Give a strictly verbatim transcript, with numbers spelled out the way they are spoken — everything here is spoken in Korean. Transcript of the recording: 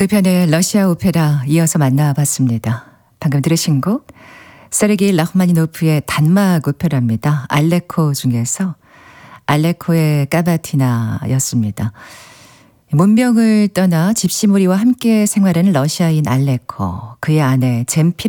두 편의 러시아 오페라 이어서 만나봤습니다. 방금 들으신 곡 세르게이 라흐마니노프의 단막 오페라입니다. 알레코 중에서 알레코의 까바티나였습니다. 문명을 떠나 집시무리와 함께 생활하는 러시아인 알레코, 그의 아내 젬피르